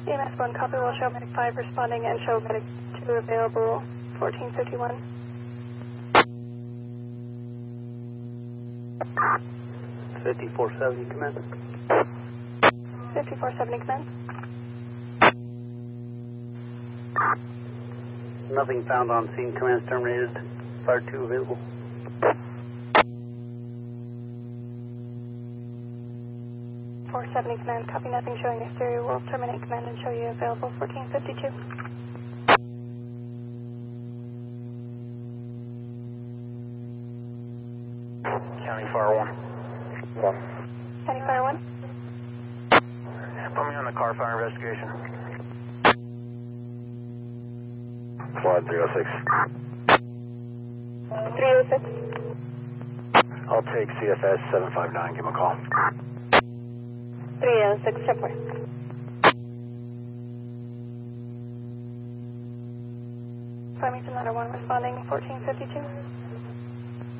EMS 1, copy, will show medic 5 responding and show medic 2 available, 1451. 5470, come in. 5470, come in. Nothing found on scene, command terminated. Fire 2 available. 470 command, copy, nothing showing exterior, will terminate command and show you available, 1452. County Fire 1. County Fire 1. Put me on the car fire investigation. Squad 306. 306. I'll take CFS 759, give him a call. 306, report. Flemington Ladder 1 responding, 1452.